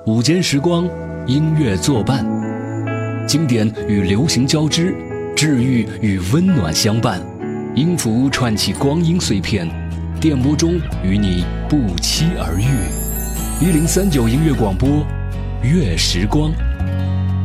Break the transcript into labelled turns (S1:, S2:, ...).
S1: 午间时光，音乐作伴，经典与流行交织，治愈与温暖相伴。音符串起光阴碎片，电波中与你不期而遇。1039音乐广播，乐时光。